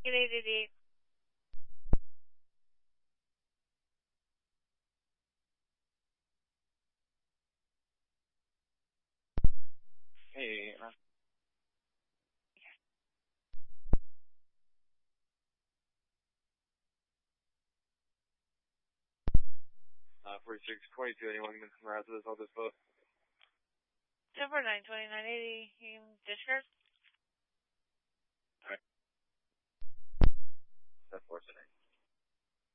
888. 4622, anyone can harass this, I'll just vote. 1049, 2980, you can discard? Alright. That's 4 today.